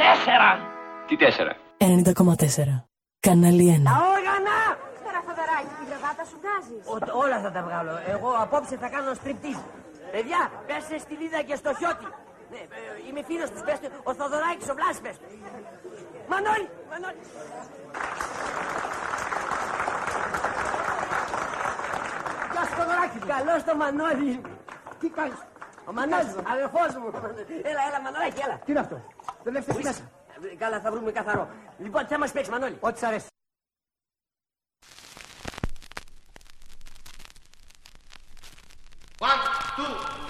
Τι 4? 90,4. Κανάλι 1. Τα όργανα! Τώρα Θοδωράκι, την κρεβάτα σου βγάζεις. Όλα θα τα βγάλω. Εγώ απόψε θα κάνω στριπτίζ. Παιδιά, πέστε στη Λίδα και στο Χιώτη. Ναι, είμαι φίλος τους, πέστε. Ο Θοδωράκης, ο Βλάσης, πέστε. Μανώλη, Μανώλη. Γεια σου, Θοδωράκη. Καλώς το Μανώλη. Τι κάνεις? Ο Μανώλης, αδερφός μου. Έλα, Μανώλη, έλα. Τι είναι αυτό? Δεν βλέπεις τι μέσα? Καλά, θα βρούμε καθαρό. Λοιπόν, τι θα μας παίξει, Μανώλη? Ό,τι σ' αρέσει. One, two,